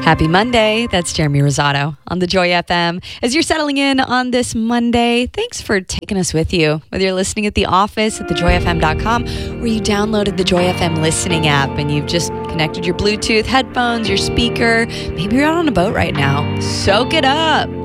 Happy Monday. That's Jeremy Rosado on the Joy FM. As you're settling in on this Monday, thanks for taking us with you. Whether you're listening at the office at thejoyfm.com or you downloaded the Joy FM listening app and you've just connected your Bluetooth headphones, your speaker. Maybe you're out on a boat right now. Soak it up.